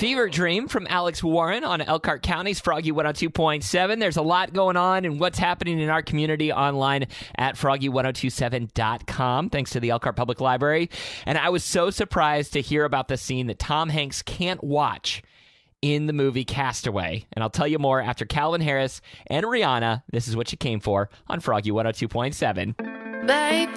Fever Dream from Alex Warren on Elkhart County's Froggy 102.7. There's a lot going on and what's happening in our community online at froggy1027.com, thanks to the Elkhart Public Library. And I was so surprised to hear about the scene that Tom Hanks can't watch in the movie Castaway. And I'll tell you more after Calvin Harris and Rihanna. This is what you came for on Froggy 102.7. Babe.